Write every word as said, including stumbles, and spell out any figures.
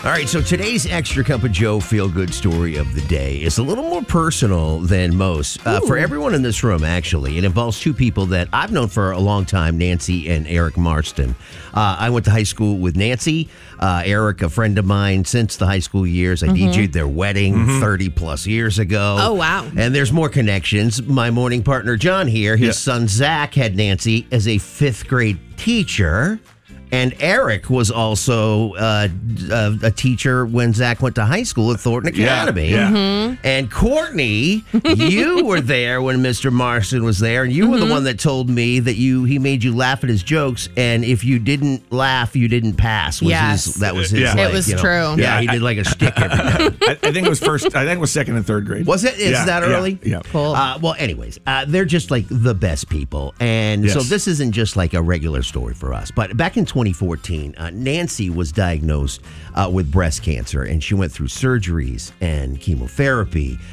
All right, so today's Extra Cup of Joe feel-good story of the day is a little more personal than most. Uh, for everyone in this room, actually. It involves two people that I've known for a long time, Nancy and Eric Marston. Uh, I went to high school with Nancy. Uh, Eric, a friend of mine since the high school years. I mm-hmm. D J'd their wedding mm-hmm. thirty-plus years ago. Oh, wow. And there's more connections. My morning partner, John, here, his yeah. son, Zach, had Nancy as a fifth-grade teacher. And Eric was also uh, a, a teacher when Zach went to high school at Thornton Academy. Yeah, yeah. Mm-hmm. And Courtney, you were there when Mister Marston was there, and you mm-hmm. were the one that told me that you he made you laugh at his jokes, and if you didn't laugh, you didn't pass. Was yes. his, that was his. Yeah. Like, it was you know, true. Yeah, Yeah, he I, did like a stick every time. I, I think it was first. I think it was second and third grade. Was it? Is yeah, that early? Yeah. yeah. Cool. Uh, well, anyways, uh, they're just like the best people, and Yes. so this isn't just like a regular story for us. But back in twenty fourteen. Uh, Nancy was diagnosed uh, with breast cancer, and she went through surgeries and chemotherapy